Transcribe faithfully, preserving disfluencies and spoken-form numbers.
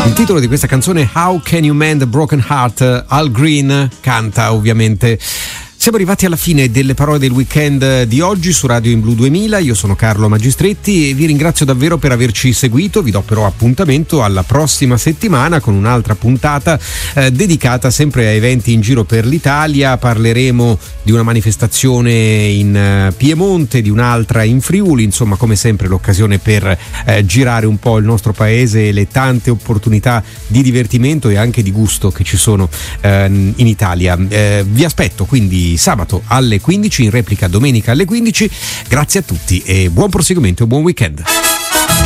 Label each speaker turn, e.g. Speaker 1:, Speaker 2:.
Speaker 1: Il titolo di questa canzone, How Can You Mend a Broken Heart, Al Green canta ovviamente. Siamo arrivati alla fine delle parole del weekend di oggi su Radio In Blu duemila. Io sono Carlo Magistretti e vi ringrazio davvero per averci seguito. Vi do però appuntamento alla prossima settimana con un'altra puntata eh, dedicata sempre a eventi in giro per l'Italia. Parleremo di una manifestazione in eh, Piemonte, di un'altra in Friuli, insomma come sempre l'occasione per eh, girare un po' il nostro paese e le tante opportunità di divertimento e anche di gusto che ci sono eh, in Italia. Eh, vi aspetto quindi sabato alle quindici, in replica domenica alle quindici. Grazie a tutti e buon proseguimento e buon weekend.